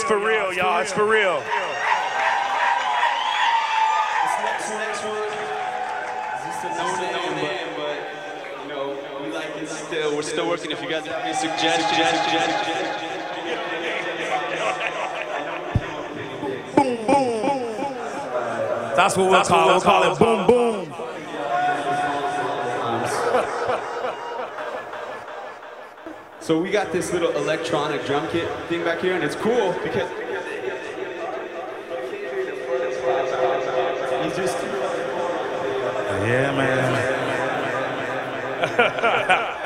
for real, y'all. It's for real. This next one is just a no-name, but you know, we like it still. We're still working. If you guys have any suggestions. Boom, boom. That's what we'll call it. Boom, boom. So we got this little electronic drum kit thing back here, and it's cool because he's just... Yeah, man.